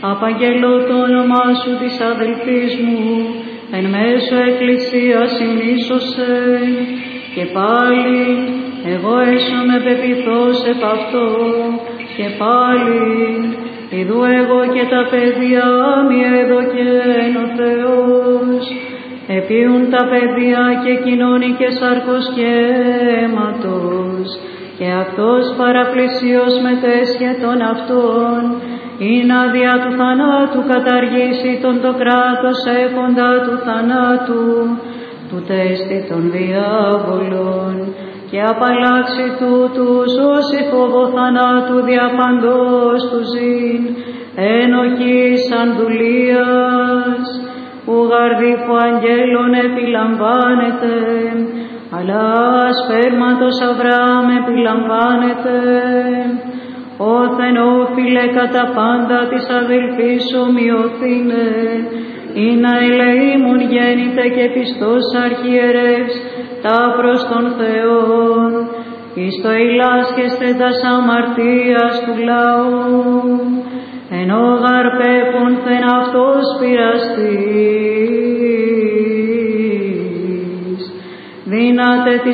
απαγγελώ το όνομά σου της αδελφής μου, εν μέσω εκκλησίας συνήσωσε, και πάλι εγώ έσομαι πεποιθώς επ' αυτό, και πάλι ειδού εγώ και τα παιδιά μη εδωκέν ο Θεός, επίουν τα παιδιά και κοινωνικές σαρκός και αίματος, και αυτός παραπλησίως μετέσχε τον αυτόν, ή να δια του θανάτου καταργήσει τον το κράτος έχοντα του θανάτου, του τέστη των διάβολων, και απαλλάξει τούτους όσοι φόβο θανάτου διαπαντός του ζήν, ενοχής ανδουλίας, που γαρδίφου αγγέλων επιλαμβάνεται, αλλά σπέρματος Αβραάμ επιλαμβάνεται, όθεν όφιλε κατά πάντα της αδελφής ομοιωθήνε, ή να ελεήμουν γέννητε και πιστός αρχιερεύς τα προς τον Θεόν, εις το ηλάσχεστε τας αμαρτίας του λαού, ενώ γαρπέπονθεν αυτός πειραστής, δύναται της